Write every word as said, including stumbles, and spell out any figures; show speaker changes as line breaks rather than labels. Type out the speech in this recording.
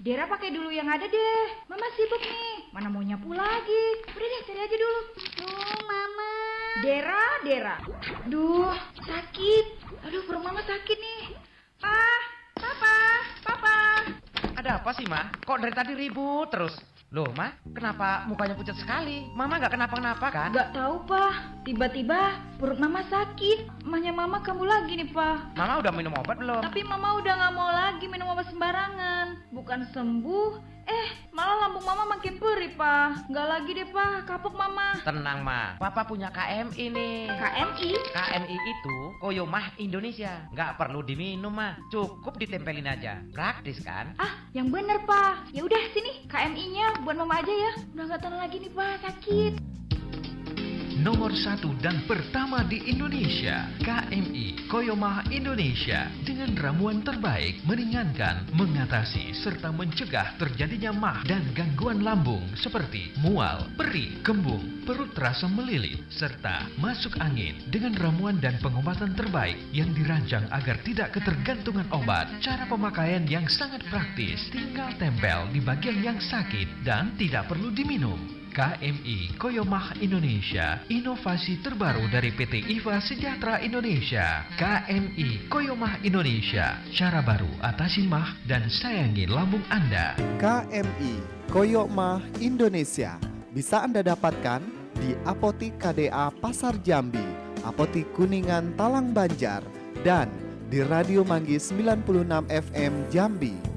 Dera pakai dulu yang ada deh. Mama sibuk nih. Mana mau nyapu lagi? Udah deh, cari aja dulu.
Tuh, Mama.
Dera, Dera. Duh, sakit. Aduh, perut Mama sakit nih. Pa, Papa, Papa.
Ada apa sih, Ma? Kok dari tadi ribut terus? Loh, Ma, kenapa mukanya pucat sekali? Mama nggak kenapa-kenapa kan?
Gak tahu, Pa. Tiba-tiba perut Mama sakit. Mahnya Mama kambuh lagi nih, Pa.
Mama udah minum obat belum?
Tapi Mama udah gak mau lagi minum obat sembarangan. Bukan sembuh, eh malah lambung Mama makin perih, Pa. Gak lagi deh, Pa. Kapok Mama.
Tenang, Ma. Papa punya K M I nih.
K M I?
K M I itu Koyomah Indonesia. Nggak perlu diminum, Ma. Cukup ditempelin aja. Praktis kan?
Ah, yang bener, Pa. Ya udah sini K M I-nya buat Mama aja ya. Udah gak tahan lagi nih, Pa. Sakit.
Nomor satu dan pertama di Indonesia, K M I Koyomah Indonesia, dengan ramuan terbaik meringankan, mengatasi serta mencegah terjadinya mah dan gangguan lambung seperti mual, perih, kembung, perut terasa melilit, serta masuk angin dengan ramuan dan pengobatan terbaik yang dirancang agar tidak ketergantungan obat. Cara pemakaian yang sangat praktis, tinggal tempel di bagian yang sakit dan tidak perlu diminum. K M I Koyomah Indonesia, inovasi terbaru dari P T I V A Sejahtera Indonesia. K M I Koyomah Indonesia, cara baru atasi mah dan sayangi lambung Anda.
K M I Koyomah Indonesia bisa Anda dapatkan di Apotik K D A Pasar Jambi, Apotik Kuningan Talang Banjar, dan di Radio Manggis sembilan puluh enam F M Jambi.